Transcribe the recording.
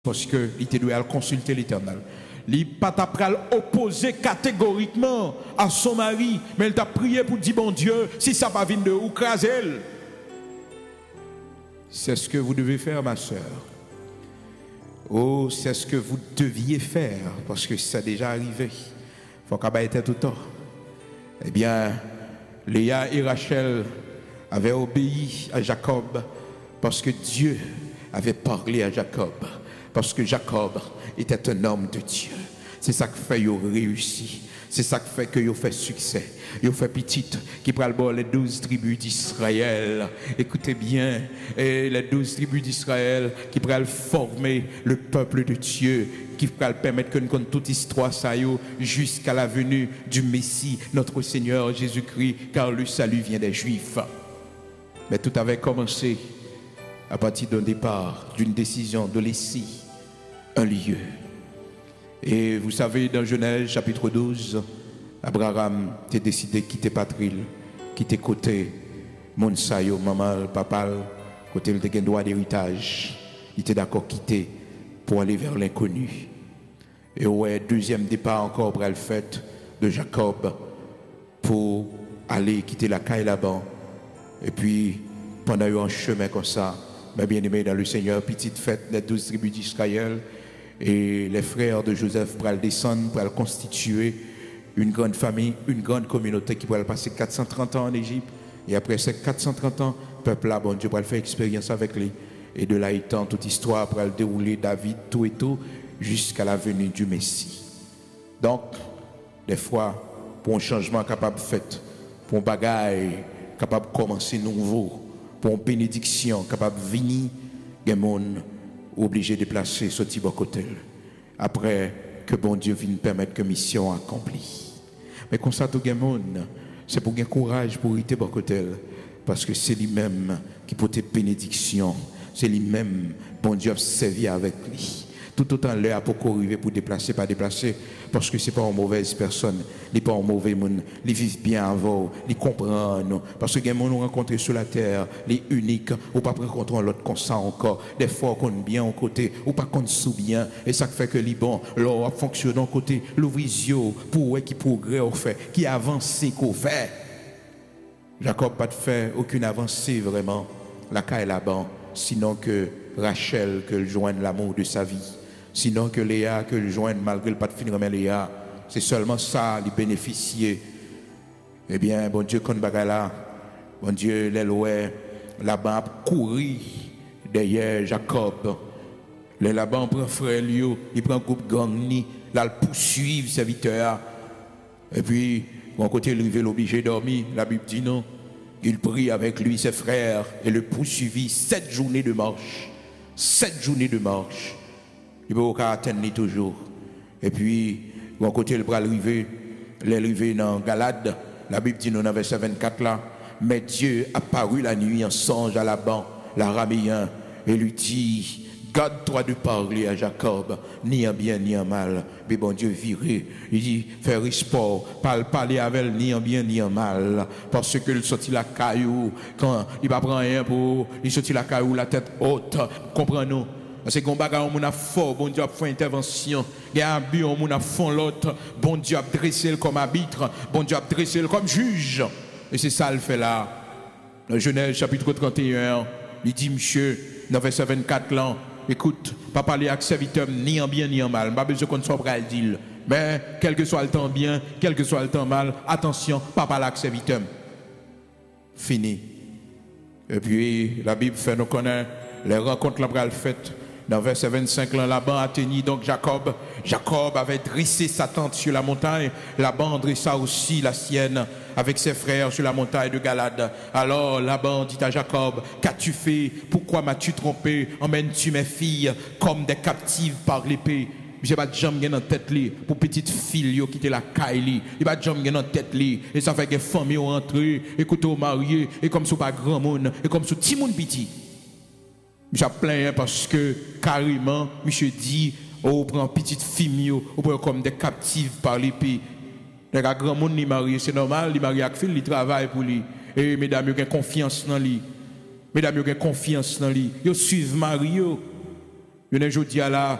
parce qu'il te doit consulter l'Éternel. Il pas opposé catégoriquement à son mari, mais il t'a prié pour dire bon Dieu, si ça va venir de où craser. C'est ce que vous devez faire, ma soeur. Oh, c'est ce que vous deviez faire, parce que ça déjà arrivé. Il faut qu'elle était tout le temps. Eh bien, Léa et Rachel avaient obéi à Jacob, parce que Dieu avait parlé à Jacob. Parce que Jacob était un homme de Dieu. C'est ça qui fait qu'il a réussi. C'est ça qui fait qu'il a fait succès. Il a fait petite qui prend les 12 tribus d'Israël. Écoutez bien, et les 12 tribus d'Israël qui prennent former le peuple de Dieu, qui prennent permettre que nous connaissions toute histoire ça jusqu'à la venue du Messie, notre Seigneur Jésus-Christ, car le salut vient des Juifs. Mais tout avait commencé à partir d'un départ, d'une décision de laisser un lieu. Et vous savez, dans Genèse chapitre 12, Abraham a décidé de quitter Patril, quitter côté Monsayo, maman, papa, côté le droit d'héritage. Il était d'accord quitter pour aller vers l'inconnu. Et ouais, deuxième départ encore pour le fait de Jacob pour aller quitter la caille là-bas. Et puis, pendant un chemin comme ça, mes bien-aimés dans le Seigneur, petite fête, les 12 tribus d'Israël et les frères de Joseph pour descendre, pour constituer une grande famille, une grande communauté qui pourrait passer 430 ans en Égypte. Et après ces 430 ans, le peuple là, bon Dieu, pour faire expérience avec lui. Et de là étant toute histoire pour le dérouler, David, tout et tout, jusqu'à la venue du Messie. Donc, des fois, pour un changement capable de fait, pour un bagaille capable de commencer nouveau, pour une bénédiction capable de venir, il y a des gens obligés de placer ce type de côté. Après que bon Dieu vienne permettre que mission accomplie. Mais comme ça, tout le monde, c'est pour gagner courage pour être de côté. Parce que c'est lui-même qui peut être bénédiction. C'est lui-même, bon Dieu, a servi avec lui. Tout autant l'air pour arriver pour déplacer, pas déplacer, parce que ce n'est pas une mauvaise personne, il n'est pas un mauvais monde, il vit bien avant, il comprend, parce que les gens nous rencontrent sur la terre, les uniques, ou pas rencontrer l'autre comme ça encore, des fois qu'on est bien au côté, ou pas qu'on sous bien, et ça fait que les bons, leur fonctionne au côté, l'ouvrisio, pour qui progrès au fait, qui avance qu'on fait. Jacob n'a pas fait aucune avancée vraiment, la caille là-bas, sinon que Rachel, que joigne l'amour de sa vie. Sinon que Léa, que le joigne malgré le pas de finir, mais Léa, c'est seulement ça, les bénéficier. Eh bien, bon Dieu, quand bagala, bon Dieu, les lois, là-bas, courir derrière Jacob. Les là-bas, prend frère Lio, il prend groupe gang, là, le poursuivre serviteur. Et puis, bon côté, il est obligé de dormir. La Bible dit non. Il prit avec lui ses frères et le poursuivit 7 journées de marche. 7 journées de marche. Il peut pas atteindre toujours. Et puis, bon côté, il va arriver dans Galade. La Bible dit dans le verset 24 là. Mais Dieu apparut la nuit en songe à Laban, l'araméen, et lui dit: garde-toi de parler à Jacob, ni en bien ni en mal. Mais bon Dieu viré, il dit: faire sport, parler avec elle ni en bien ni en mal. Parce que il sortit la caillou, quand il va prendre rien pour, il sortit la caillou, la tête haute. Comprenez-nous? Parce que quand on a fort, bon Dieu a fait intervention. Il y a un but, on a fait l'autre. Bon Dieu a dressé comme arbitre. Bon Dieu a dressé comme juge. Et c'est ça le fait là. Dans Genèse chapitre 31, il dit: monsieur, dans verset 24 là, écoute, pas parler avec serviteur ni en bien ni en mal. Pas besoin qu'on soit prêt à le dire. Mais quel que soit le temps bien, quel que soit le temps mal, attention, pas parler avec serviteur. Fini. Et puis la Bible fait nous connaître les rencontres là faites. Dans verset 25, Laban atteignit donc Jacob. Jacob avait dressé sa tente sur la montagne. Laban dressa aussi la sienne avec ses frères sur la montagne de Galade. Alors Laban dit à Jacob: qu'as-tu fait? Pourquoi m'as-tu trompé? Emmènes-tu mes filles comme des captives par l'épée? Je n'ai pas de jambe dans la tête pour petite fille qui était la caille. Il n'y a pas de jambe dans la tête. Et ça fait que les familles ont rentré, écoutez, au marié, et comme ça pas grand monde, et comme ça petit monde petit. Je plains parce que carrément, monsieur dit: on prend petite fille, on prend comme des captives par l'épée. Les grands monde ni marié, c'est normal, il marie avec fille, il travaille pour lui. Et mesdames, ils ont confiance dans lui. Mesdames, ils ont confiance dans lui. Ils suivent Mario. Je ne dis à la